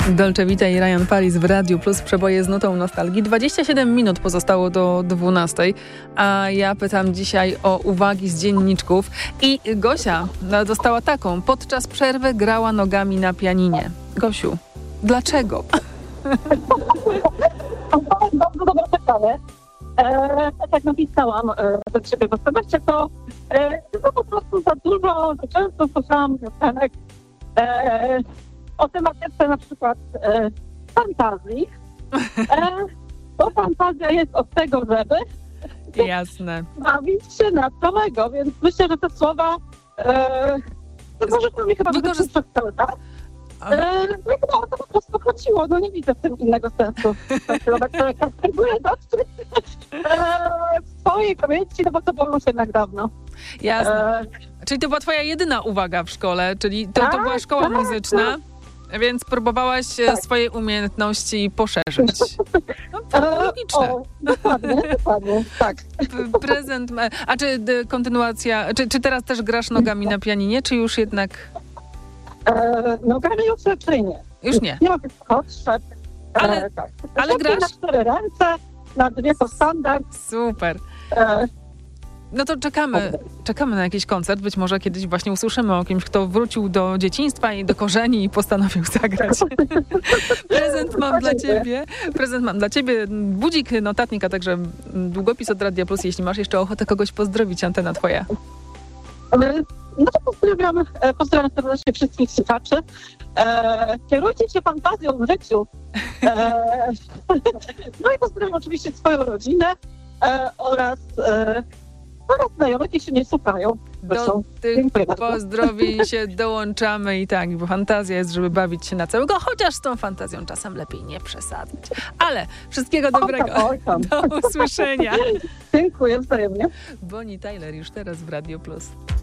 Dolce Vita i Ryan Paris w Radiu Plus, przeboje z nutą nostalgii. 27 minut pozostało do 12, a ja pytam dzisiaj o uwagi z dzienniczków. I Gosia dostała taką: podczas przerwy grała nogami na pianinie. Gosiu, dlaczego? Bardzo dobre pytanie. Tak jak napisałam do siebie w SMS-ie, to po prostu za dużo, za często słyszałam piosenek o tematyce na przykład fantazji. Bo fantazja jest od tego, żeby Jasne. bawić się na całego, więc myślę, że te słowa wykorzystał mi chyba przez cały czas. No i chyba o to po prostu chodziło, no nie widzę w tym innego sensu. Próbuję dostrzec w swojej pamięci, no bo to było już jednak dawno. Jasne. Czyli to była twoja jedyna uwaga w szkole, czyli to była szkoła muzyczna, więc próbowałaś swoje umiejętności poszerzyć. No, to logiczne. Dokładnie, tak. Prezent, a czy kontynuacja, czy teraz też grasz nogami na pianinie, czy już jednak... Nogami już raczej nie. Już nie. Nie mogę podszedł. Ale grasz? Na 4 ręce, na 2 to standard. Super. No to czekamy na jakiś koncert. Być może kiedyś właśnie usłyszymy o kimś, kto wrócił do dzieciństwa i do korzeni i postanowił zagrać. Prezent mam dla ciebie. Budzik, notatnik, a także długopis od Radia Plus, jeśli masz jeszcze ochotę kogoś pozdrowić, antena twoja. No to pozdrawiam serdecznie wszystkich słuchaczy. Kierujcie się fantazją w życiu. No i pozdrawiam oczywiście swoją rodzinę oraz znajomych, jeśli się nie słuchają. Do tych pozdrowień się dołączamy i tak, bo fantazja jest, żeby bawić się na całego, chociaż z tą fantazją czasem lepiej nie przesadzać. Ale wszystkiego dobrego. Do usłyszenia. Dziękuję wzajemnie. Bonnie Tyler już teraz w Radio Plus.